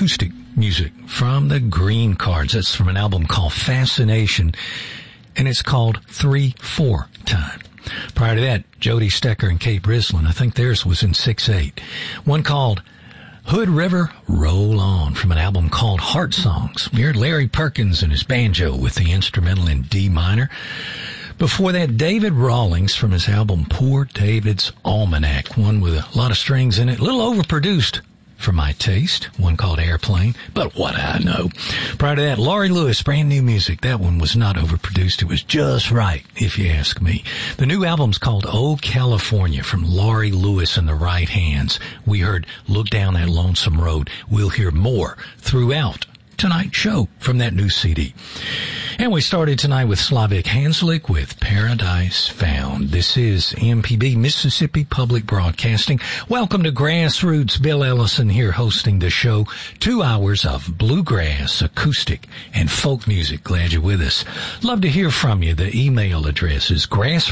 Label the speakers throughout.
Speaker 1: acoustic music from the Green Cards. That's from an album called Fascination, and it's called 3/4 Time. Prior to that, Jody Stecker and Kate Brislin, I think theirs was in 6/8. One called Hood River, Roll On, from an album called Heart Songs. We heard Larry Perkins and his banjo with the instrumental in D minor. Before that, David Rawlings from his album Poor David's Almanac, one with a lot of strings in it, a little overproduced for my taste, one called Airplane, but what I know. Prior to that, Laurie Lewis, brand new music. That one was not overproduced. It was just right, if you ask me. The new album's called Oh California from Laurie Lewis and the Right Hands. We heard Look Down That Lonesome Road. We'll hear more throughout tonight's show from that new CD. And we started tonight with Slavik Hanslik with Paradise Found. This is MPB, Mississippi Public Broadcasting. Welcome to Grassroots. Bill Ellison here hosting the show. 2 hours of bluegrass, acoustic, and folk music. Glad you're with us. Love to hear from you. The email address is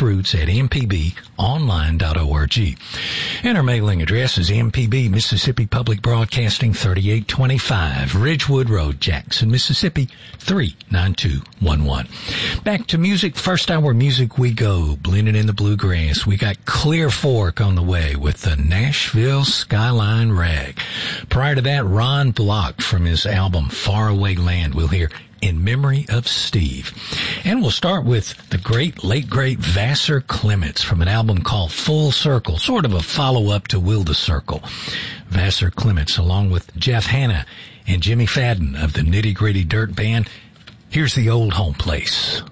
Speaker 1: grassroots@mpbonline.org. And our mailing address is MPB, Mississippi Public Broadcasting, 3825 Ridgewood Road, Jackson, Mississippi, 39211. Back to music. First hour music we go, blending in the bluegrass. We got Clear Fork on the way with the Nashville Skyline Rag. Prior to that, Ron Block from his album Faraway Land. We'll hear In Memory of Steve. And we'll start with the late great Vassar Clements from an album called Full Circle, sort of a follow-up to Will the Circle. Vassar Clements, along with Jeff Hanna and Jimmy Fadden of the Nitty Gritty Dirt Band. Here's the Old Home Place.